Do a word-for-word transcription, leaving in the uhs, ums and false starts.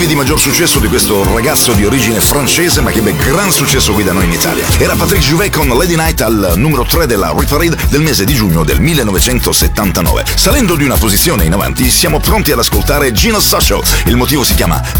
di maggior successo di questo ragazzo di origine francese ma che ebbe gran successo qui da noi in Italia. Era Patrick Juvet con Lady Night al numero tre della Hit Parade del mese di giugno del millenovecentosettantanove. Salendo di una posizione in avanti siamo pronti ad ascoltare Gino Soscio. Il motivo si chiama